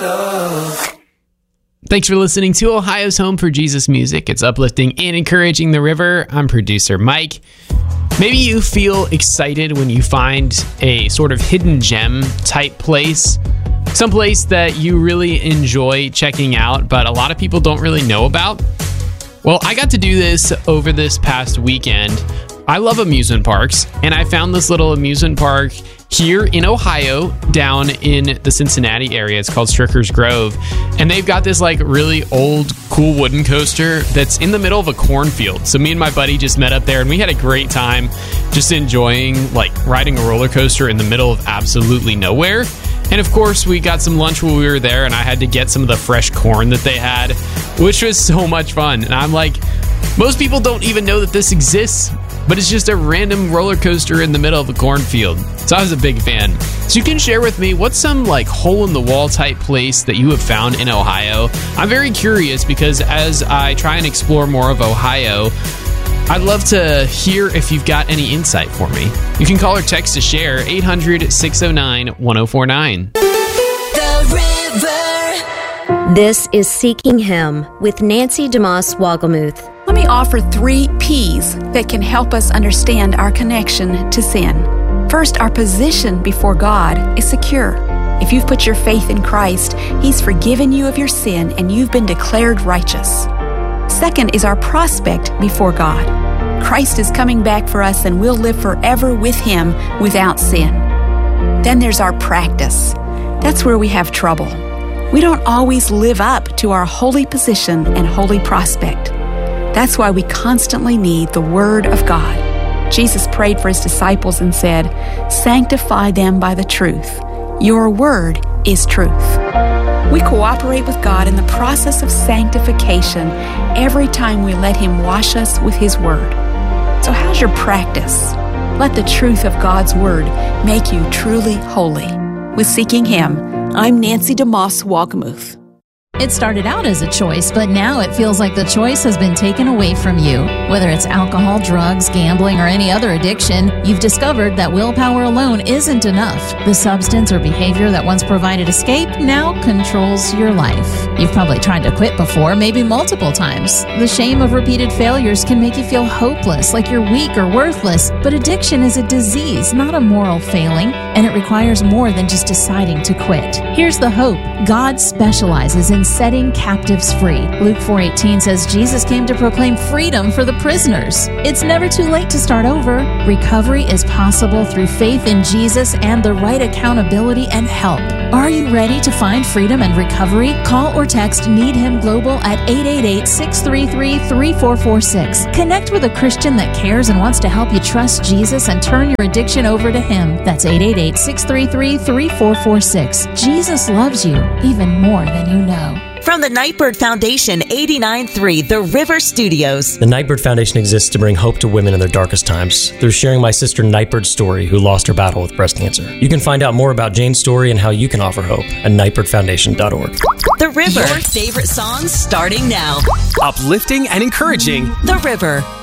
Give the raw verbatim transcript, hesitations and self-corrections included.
love. Thanks for listening to Ohio's Home for Jesus Music. It's uplifting and encouraging the river. I'm producer Mike. Maybe you feel excited when you find a sort of hidden gem type place, some place that you really enjoy checking out, but a lot of people don't really know about. Well, I got to do this over this past weekend. I love amusement parks, and I found this little amusement park here in Ohio, down in the Cincinnati area. It's called Stricker's Grove, and they've got this like really old, cool wooden coaster that's in the middle of a cornfield. So me and my buddy just met up there, and we had a great time just enjoying like riding a roller coaster in the middle of absolutely nowhere. And of course, we got some lunch while we were there, and I had to get some of the fresh corn that they had, which was so much fun. And I'm like, most people don't even know that this exists, but it's just a random roller coaster in the middle of a cornfield. So I was a big fan. So you can share with me, what's some like hole-in-the-wall type place that you have found in Ohio? I'm very curious because as I try and explore more of Ohio, I'd love to hear if you've got any insight for me. You can call or text to share eight hundred, six oh nine, one oh four nine. The River. This is Seeking Him with Nancy DeMoss Wogelmuth. Let me offer three P's that can help us understand our connection to sin. First, our position before God is secure. If you've put your faith in Christ, He's forgiven you of your sin and you've been declared righteous. Second is our prospect before God. Christ is coming back for us and we'll live forever with Him without sin. Then there's our practice. That's where we have trouble. We don't always live up to our holy position and holy prospect. That's why we constantly need the Word of God. Jesus prayed for His disciples and said, "Sanctify them by the truth. Your Word is truth." We cooperate with God in the process of sanctification every time we let Him wash us with His Word. So how's your practice? Let the truth of God's Word make you truly holy. With Seeking Him, I'm Nancy DeMoss Wogelmuth. It started out as a choice, but now it feels like the choice has been taken away from you. Whether it's alcohol, drugs, gambling, or any other addiction, you've discovered that willpower alone isn't enough. The substance or behavior that once provided escape now controls your life. You've probably tried to quit before, maybe multiple times. The shame of repeated failures can make you feel hopeless, like you're weak or worthless. But addiction is a disease, not a moral failing, and it requires more than just deciding to quit. Here's the hope. God specializes in setting captives free. Luke four eighteen says Jesus came to proclaim freedom for the prisoners. It's never too late to start over. Recovery is possible through faith in Jesus and the right accountability and help. Are you ready to find freedom and recovery? Call or text Need Him Global at eight eight eight, six three three, three four four six. Connect with a Christian that cares and wants to help you trust Jesus and turn your addiction over to Him. That's eight eight eight, six three three, three four four six. Jesus loves you even more than you know. From the Nightbird Foundation, eighty-nine point three The River Studios. The Nightbird Foundation exists to bring hope to women in their darkest times through sharing my sister Nightbird's story, who lost her battle with breast cancer. You can find out more about Jane's story and how you can offer hope at nightbird foundation dot org. The River. Your favorite songs starting now. Uplifting and encouraging. The River.